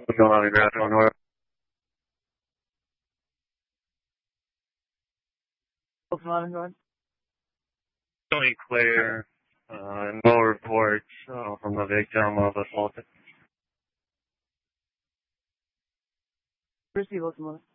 What's going on in Grassville North? What's going on? Tony Claire, no reports from the victim of assault. Receive what's going on?